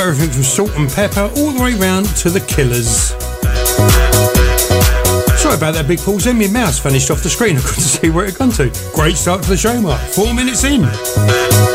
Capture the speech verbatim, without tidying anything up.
Everything from Salt and Pepper all the way round to the Killers. Sorry about that big pause then, my mouse vanished off the screen. I couldn't see where it had gone to. Great start to the show, Mark. Four minutes in.